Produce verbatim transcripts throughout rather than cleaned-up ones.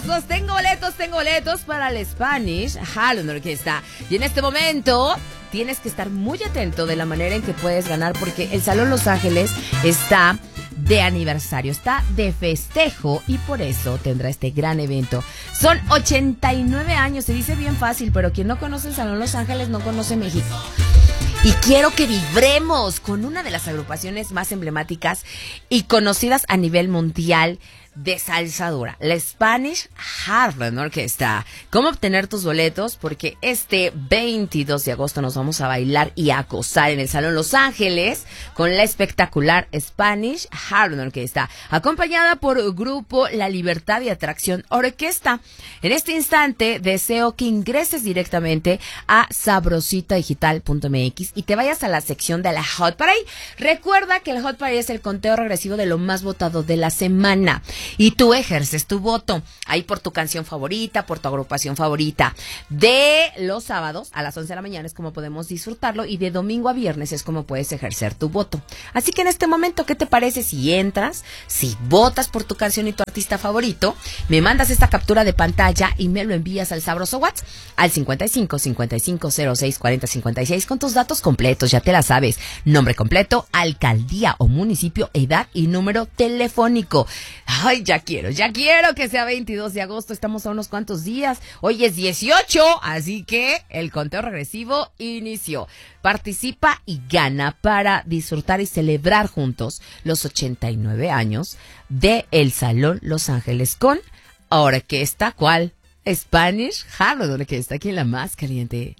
fabulosos. Tengo boletos, tengo boletos para el Spanish Harlem Orquesta. Y en este momento tienes que estar muy atento de la manera en que puedes ganar, porque el Salón Los Ángeles está de aniversario, está de festejo y por eso tendrá este gran evento. Son ochenta y nueve años, se dice bien fácil, pero quien no conoce el Salón Los Ángeles no conoce México. Y quiero que vibremos con una de las agrupaciones más emblemáticas y conocidas a nivel mundial de salsa dura, la Spanish Harlem Orquesta. ¿Cómo obtener tus boletos? Porque este veintidós de agosto nos vamos a bailar y a gozar en el Salón Los Ángeles con la espectacular Spanish Harlem Orquesta, acompañada por Grupo La Libertad y Atracción Orquesta. En este instante deseo que ingreses directamente a sabrosita digital punto m x y te vayas a la sección de la Hot Parade. Recuerda que el Hot Parade es el conteo regresivo de lo más votado de la semana. Y tú ejerces tu voto ahí por tu canción favorita, por tu agrupación favorita. De los sábados a las once de la mañana es como podemos disfrutarlo, y de domingo a viernes es como puedes ejercer tu voto. Así que en este momento, ¿qué te parece si entras, si votas por tu canción y tu artista favorito, me mandas esta captura de pantalla y me lo envías al sabroso WhatsApp al cincuenta y cinco, cincuenta y cinco, cero seis, cuarenta, cincuenta y seis con tus datos completos? Ya te la sabes: nombre completo, alcaldía o municipio, edad y número telefónico. Ay, ya quiero, ya quiero que sea veintidós de agosto, estamos a unos cuantos días, hoy es dieciocho, así que el conteo regresivo inició. Participa y gana para disfrutar y celebrar juntos los ochenta y nueve años de el Salón Los Ángeles con orquesta, ¿cuál? Spanish Harlem Orquesta, aquí en la más caliente.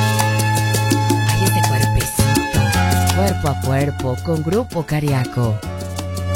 Ay, este cuerpecito, cuerpo a cuerpo, con Grupo Cariaco.